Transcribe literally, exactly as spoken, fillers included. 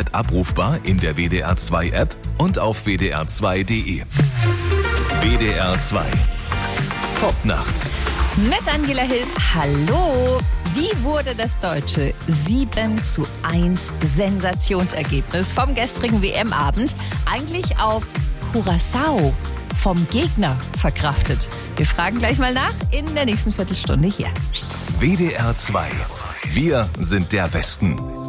jederzeit abrufbar in der W D R zwei App und auf w d r zwei punkt d e. W D R zwei Popnacht. Mit Angela Hill. Hallo. Wie wurde das deutsche sieben zu eins Sensationsergebnis vom gestrigen W M-Abend eigentlich auf Curaçao vom Gegner verkraftet? Wir fragen gleich mal nach in der nächsten Viertelstunde hier. W D R zwei. Wir sind der Westen.